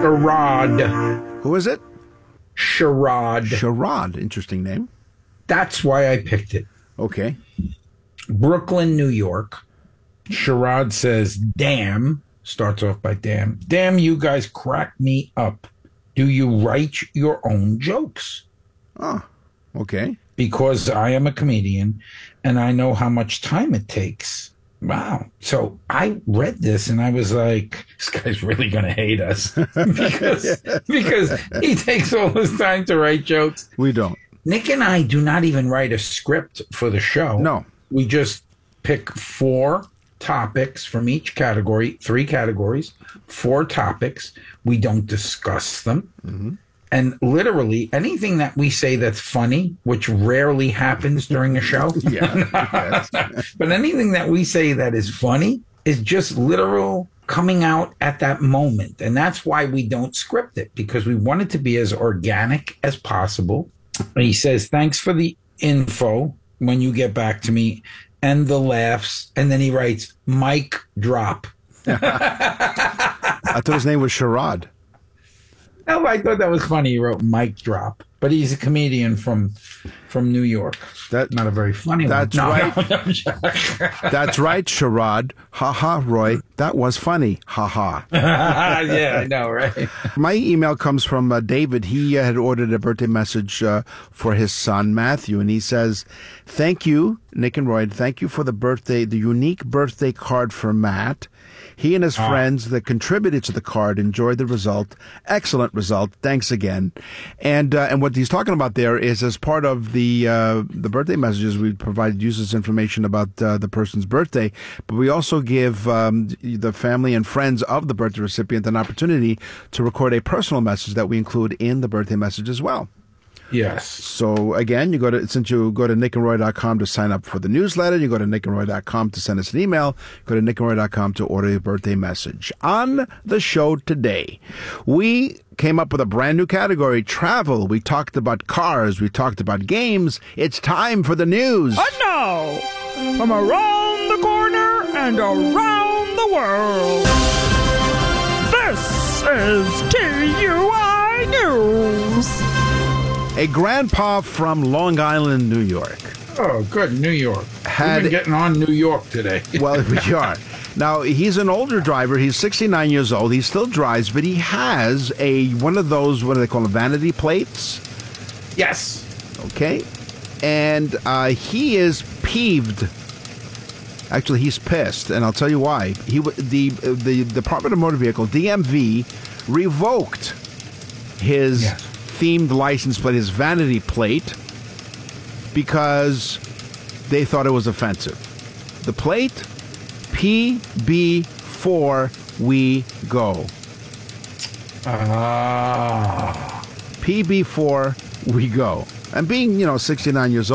Sherrod. Who is it? Sherrod. Sherrod. Interesting name. That's why I picked it. Okay. Brooklyn, New York. Sherrod says, damn. Starts off by damn. Damn, you guys crack me up. Do you write your own jokes? Oh, okay. Because I am a comedian and I know how much time it takes. Wow. So I read this and I was like, this guy's really going to hate us because he takes all this time to write jokes. We don't. Nick and I do not even write a script for the show. No. We just pick 4 topics from each category, 3 categories, 4 topics. We don't discuss them. Mm-hmm. And literally anything that we say that's funny, which rarely happens during a show. Yeah. But anything that we say that is funny is just literal coming out at that moment. And that's why we don't script it, because we want it to be as organic as possible. And he says, thanks for the info when you get back to me and the laughs. And then he writes, mic drop. I thought his name was Sherrod. Oh, I thought that was funny. He wrote mic drop. But he's a comedian from New York. That not a very funny that's one. Right. No. That's right, Sherrod. Ha ha, Roy. That was funny. Ha ha. Yeah, I know, right? My email comes from David. He had ordered a birthday message for his son, Matthew, and he says, thank you, Nick and Roy. Thank you for the unique birthday card for Matt. He and his friends that contributed to the card enjoyed the result. Excellent result. Thanks again. And what he's talking about there is, as part of the birthday messages, we provide users information about the person's birthday, but we also give the family and friends of the birthday recipient an opportunity to record a personal message that we include in the birthday message as well. Yes. So again, since you go to nickandroy.com to sign up for the newsletter, you go to nickandroy.com to send us an email, go to nickandroy.com to order a birthday message. On the show today, we came up with a brand new category, travel. We talked about cars. We talked about games. It's time for the news. And now, from around the corner and around the world, this is TUI News. A grandpa from Long Island, New York. Oh, good. New York. We've been getting on New York today. Well, we are. Now, he's an older driver. He's 69 years old. He still drives, but he has one of those, what do they call them, vanity plates? Yes. Okay. And he is peeved. Actually, he's pissed, and I'll tell you why. The Department of Motor Vehicle, DMV, revoked his themed license plate, his vanity plate, because they thought it was offensive. The plate, PB4 We Go. PB4 We Go. And being, 69 years old,